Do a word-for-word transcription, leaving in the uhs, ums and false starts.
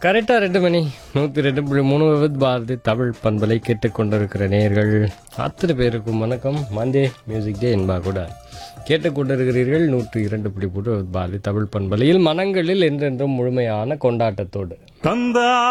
கரெக்டாக ரெண்டு மணி நூற்றி ரெண்டு புள்ளி மூணு வித் பாரதி தமிழ் பண்பலை கேட்டுக்கொண்டிருக்கிற நேயர்கள் அத்தனை பேருக்கும் வணக்கம். மண்டே மியூசிக் டே என்பா கூட கேட்டுக்கொண்டிருக்கிறீர்கள் நூற்றி இரண்டு புள்ளி மூணு வித் பாரதி தமிழ் பண்பலையில் மனங்களில் என்றென்றும் முழுமையான கொண்டாட்டத்தோடு. தந்தா